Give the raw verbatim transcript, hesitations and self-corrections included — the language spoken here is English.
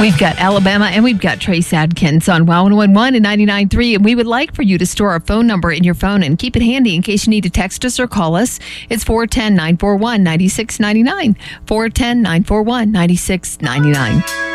We've got Alabama and we've got Trace Adkins on wow one one one and ninety-nine point three. And we would like for you to store our phone number in your phone and keep it handy in case you need to text us or call us. It's four one zero, nine four one, nine six nine nine. four one zero, nine four one, nine six nine nine.